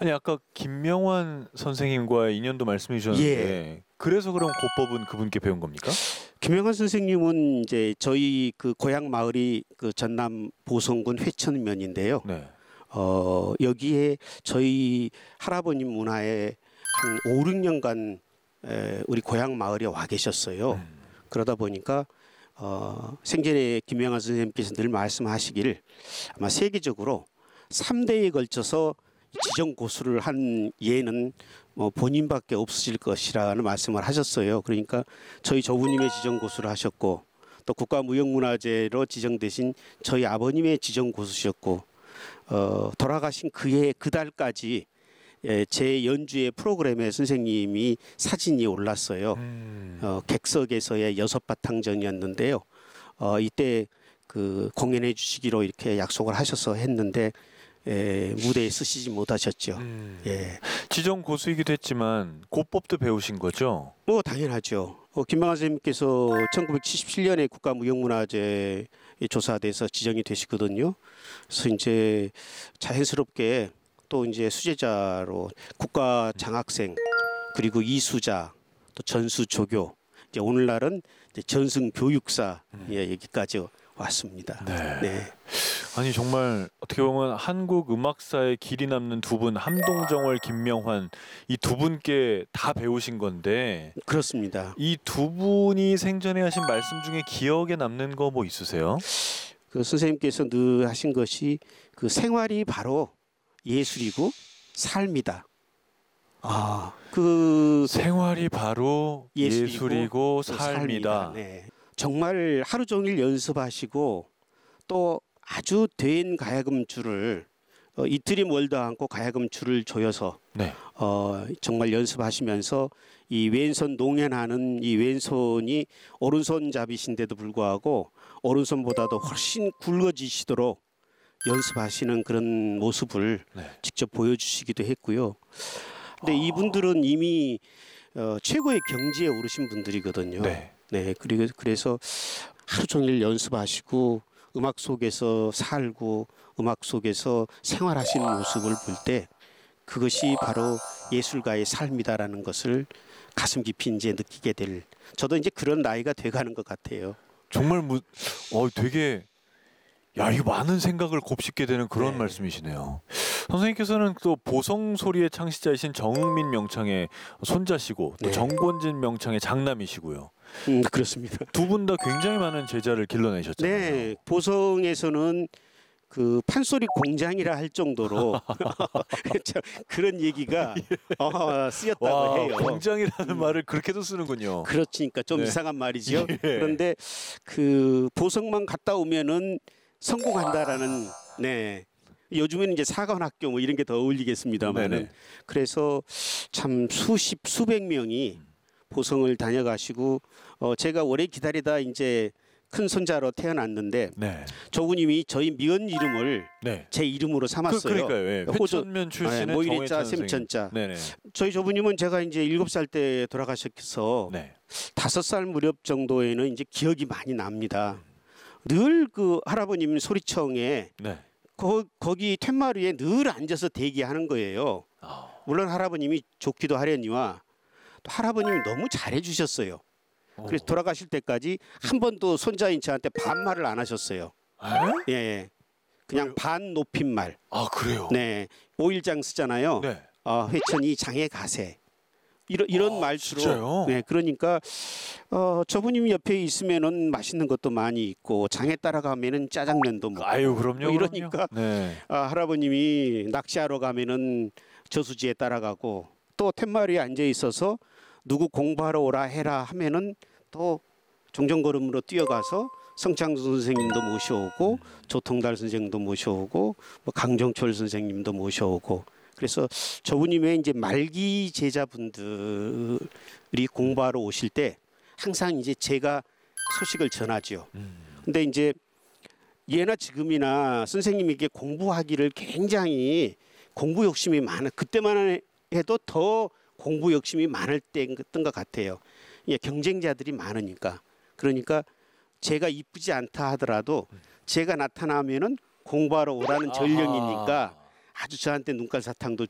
아니 아까 김명환 선생님과의 인연도 말씀해 주셨는데 예. 그래서 그럼 고법은 그분께 배운 겁니까? 김영환 선생님은 이제 저희 그 고향 마을이 그 전남 보성군 회천면인데요. 네. 여기에 저희 할아버님 문화에 한 5, 6년간 우리 고향 마을에 와 계셨어요. 그러다 보니까 생전에 김영환 선생님께서 늘 말씀하시기를 아마 세계적으로 3대에 걸쳐서 지정 고수를 한 예는 본인밖에 없으실 것이라는 말씀을 하셨어요. 그러니까 저희 조부님의 지정 고수를 하셨고 또 국가무형문화재로 지정되신 저희 아버님의 지정 고수셨고 돌아가신 그해 그달까지 제 연주회 프로그램에 선생님이 사진이 올랐어요. 객석에서의 6바탕전이었는데요. 이때 그 공연해 주시기로 이렇게 약속을 하셔서 했는데 무대에 쓰시지 못하셨죠. 예. 지정 고수이기도 했지만 고법도 배우신 거죠? 당연하죠. 김명환 선생님께서 1977년에 국가무형문화재 조사돼서 지정이 되시거든요. 그래서 이제 자연스럽게 또 이제 수제자로 국가 장학생 그리고 이수자 또 전수 조교 이제 오늘날은 이제 전승 교육사 여기까지 왔습니다. 네. 아니 정말 어떻게 보면 한국 음악사의 길이 남는 두 분 함동정월, 김명환 이 두 분께 다 배우신 건데 그렇습니다. 이 두 분이 생전에 하신 말씀 중에 기억에 남는 거 뭐 있으세요? 그 선생님께서 늘 하신 것이 그 생활이 바로 예술이고 삶이다. 그 생활이 바로 예술이고 삶이다. 네. 정말 하루 종일 연습하시고 또 아주 된 가야금줄을 이틀이 멀다 않고 가야금줄을 조여서 네. 정말 연습하시면서 이 왼손 농연하는 이 왼손이 오른손잡이신데도 불구하고 오른손보다도 훨씬 굵어지시도록 연습하시는 그런 모습을 직접 보여주시기도 했고요. 근데 이분들은 이미 최고의 경지에 오르신 분들이거든요. 네, 그래서 하루 종일 연습하시고 음악 속에서 살고 음악 속에서 생활하시는 모습을 볼 때 그것이 바로 예술가의 삶이다라는 것을 가슴 깊이 이제 느끼게 될 저도 이제 그런 나이가 돼가는 것 같아요. 정말 되게 이거 많은 생각을 곱씹게 되는 그런 네. 말씀이시네요. 선생님께서는 또 보성소리의 창시자이신 정흥민 명창의 손자시고 또 정권진 명창의 장남이시고요. 그렇습니다. 두 분 다 굉장히 많은 제자를 길러내셨잖아요. 네, 보성에서는 그 판소리 공장이라 할 정도로 그런 얘기가 쓰였다고 해요. 공장이라는 말을 그렇게도 쓰는군요. 그렇지니까 좀 이상한 말이죠. 그런데 그 보성만 갔다 오면은 성공한다라는 요즘에는 이제 사관학교 뭐 이런 게 더 어울리겠습니다만은 그래서 참 수백 명이 보성을 다녀가시고 제가 오래 기다리다 이제 큰 손자로 태어났는데 조부님이 저희 미언 이름을 제 이름으로 삼았어요. 그러니까요. 회천면 출신의 모이리자 샘천자. 저희 조부님은 제가 이제 7살 때 돌아가셔서 5살 무렵 정도에는 이제 기억이 많이 납니다. 늘 그 할아버님 소리청에 거기 툇마루에 늘 앉아서 대기하는 거예요. 물론 할아버님이 좋기도 하려니와 또 할아버님이 너무 잘해주셨어요. 그래서 돌아가실 때까지 한 번도 손자인 저한테 반말을 안 하셨어요. 예, 그냥 반 높임말. 그래요? 네, 오일장 쓰잖아요. 회천이 장에 가세. 이런 말투로. 진짜요? 네, 그러니까 저분님 옆에 있으면은 맛있는 것도 많이 있고 장에 따라가면은 짜장면도 먹고. 그럼요. 이러니까 할아버님이 낚시하러 가면은 저수지에 따라가고 또 툇마루에 앉아 있어서 누구 공부하러 오라 해라 하면은 또 종전걸음으로 뛰어가서 성창수 선생님도 모셔오고 조통달 선생님도 모셔오고 뭐 강정철 선생님도 모셔오고 그래서 저부님의 이제 말기 제자분들이 공부하러 오실 때 항상 이제 제가 소식을 전하죠. 근데 이제 예나 지금이나 선생님에게 공부하기를 굉장히 공부 욕심이 많아 그때만 해도 더 공부 욕심이 많을 때였던 것 같아요. 경쟁자들이 많으니까. 그러니까 제가 이쁘지 않다 하더라도 제가 나타나면은 공부하러 오라는 전령이니까 아주 저한테 눈깔 사탕도